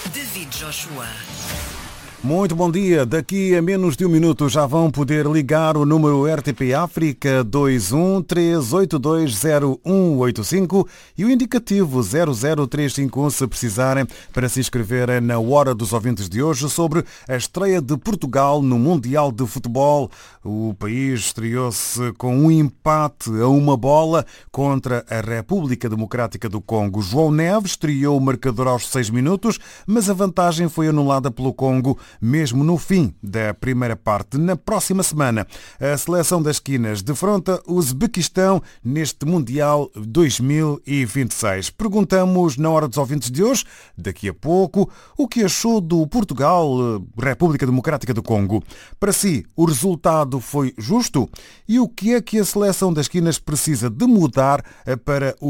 David Joshua. Muito bom dia. Daqui a menos de um minuto já vão poder ligar o número RTP África 213820185 e o indicativo 00351 se precisarem para se inscreverem na Hora dos Ouvintes de hoje sobre a estreia de Portugal no Mundial de Futebol. O país estreou-se com um empate a uma bola contra a República Democrática do Congo. João Neves estreou o marcador aos 6 minutos, mas a vantagem foi anulada pelo Congo mesmo no fim da primeira parte. Na próxima semana, a seleção das esquinas defronta o Uzbequistão neste Mundial 2026. Perguntamos na Hora dos Ouvintes de hoje, daqui a pouco, o que achou do Portugal, República Democrática do Congo. Para si, o resultado foi justo? E o que é que a seleção das esquinas precisa de mudar para o